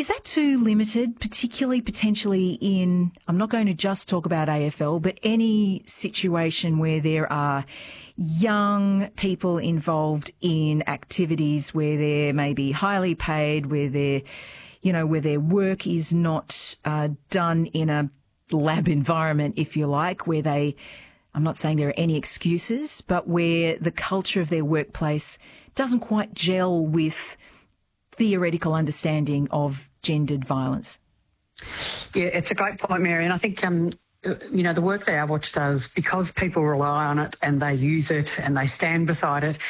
that too limited, particularly potentially in, I'm not going to just talk about AFL, but any situation where there are young people involved in activities where they're maybe highly paid, where where their work is not done in a lab environment, if you like, I'm not saying there are any excuses, but where the culture of their workplace doesn't quite gel with theoretical understanding of gendered violence. Yeah, it's a great point, Mary, and I think the work that Our Watch does, because people rely on it and they use it and they stand beside it,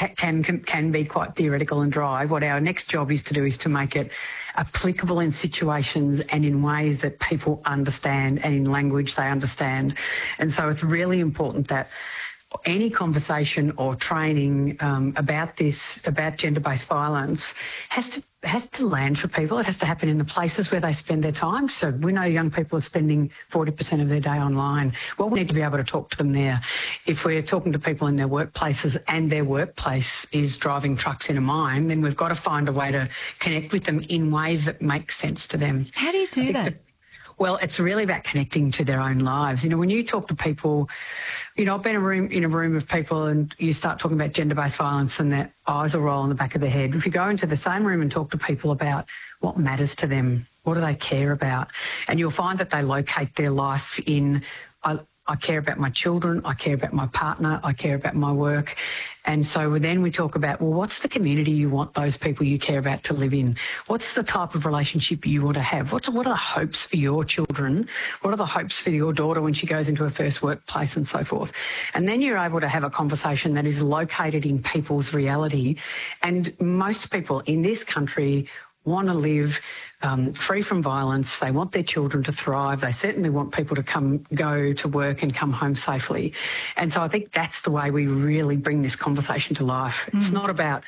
can be quite theoretical and dry. What our next job is to do is to make it applicable in situations and in ways that people understand and in language they understand. And so it's really important that any conversation or training about gender-based violence has to land for people. It has to happen in the places where they spend their time. So we know young people are spending 40% of their day online. Well, we need to be able to talk to them there. If we're talking to people in their workplaces and their workplace is driving trucks in a mine, then we've got to find a way to connect with them in ways that make sense to them. How do you do that? Well, it's really about connecting to their own lives. When you talk to people, I've been in a room of people and you start talking about gender-based violence and their eyes will roll on the back of their head. If you go into the same room and talk to people about what matters to them, what do they care about, and you'll find that they locate their life in, I care about my children, I care about my partner, I care about my work. And so then we talk about, well, what's the community you want those people you care about to live in? What's the type of relationship you want to have? What are the hopes for your children? What are the hopes for your daughter when she goes into her first workplace and so forth? And then you're able to have a conversation that is located in people's reality. And most people in this country want to live free from violence. They want their children to thrive. They certainly want people to go to work and come home safely. And so I think that's the way we really bring this conversation to life. It's not about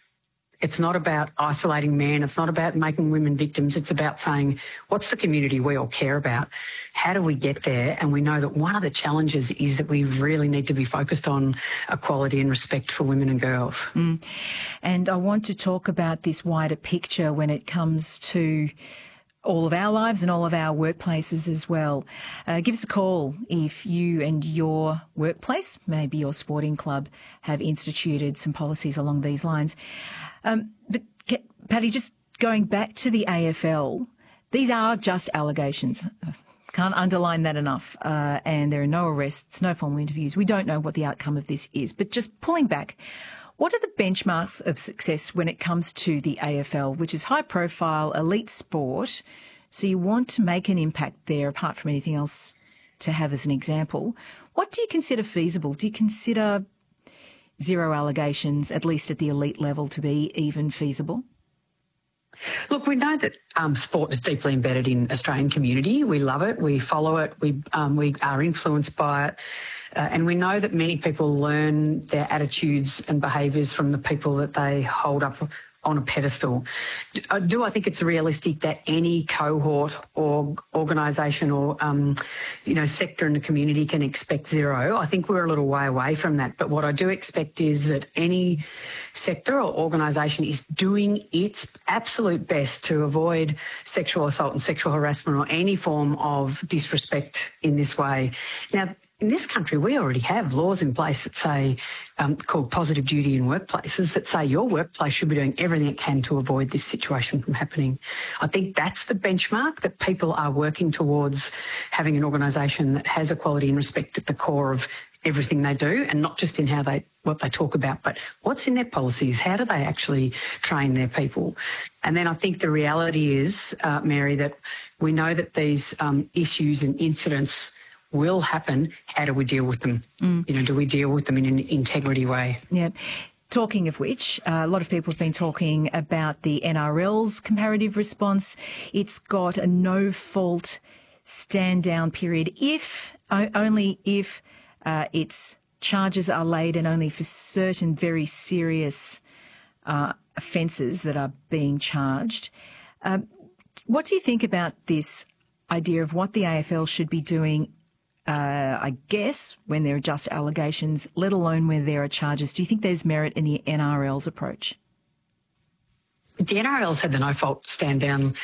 isolating men. It's not about making women victims. It's about saying, what's the community we all care about? How do we get there? And we know that one of the challenges is that we really need to be focused on equality and respect for women and girls. And I want to talk about this wider picture when it comes to all of our lives and all of our workplaces as well. Give us a call if you and your workplace, maybe your sporting club, have instituted some policies along these lines. But Patty, just going back to the AFL, these are just allegations. Can't underline that enough. And there are no arrests, no formal interviews. We don't know what the outcome of this is. But just pulling back, what are the benchmarks of success when it comes to the AFL, which is high-profile, elite sport? So you want to make an impact there, apart from anything else to have as an example. What do you consider feasible? Do you consider zero allegations, at least at the elite level, to be even feasible? Look, we know that sport is deeply embedded in Australian community. We love it. We follow it. We are influenced by it. And we know that many people learn their attitudes and behaviours from the people that they hold up on a pedestal. Do I think it's realistic that any cohort or organisation or, sector in the community can expect zero? I think we're a little way away from that. But what I do expect is that any sector or organisation is doing its absolute best to avoid sexual assault and sexual harassment or any form of disrespect in this way. Now, in this country, we already have laws in place that say, called positive duty in workplaces, that say your workplace should be doing everything it can to avoid this situation from happening. I think that's the benchmark, that people are working towards having an organisation that has equality and respect at the core of everything they do, and not just in what they talk about, but what's in their policies. How do they actually train their people? And then I think the reality is, Mary, that we know that these issues and incidents will happen. How do we deal with them? Do we deal with them in an integrity way? Yeah. Talking of which, a lot of people have been talking about the NRL's comparative response. It's got a no-fault stand-down period only if its charges are laid, and only for certain very serious offences that are being charged. What do you think about this idea of what the AFL should be doing, I guess, when there are just allegations, let alone when there are charges? Do you think there's merit in the NRL's approach? The NRL's had the no-fault stand-down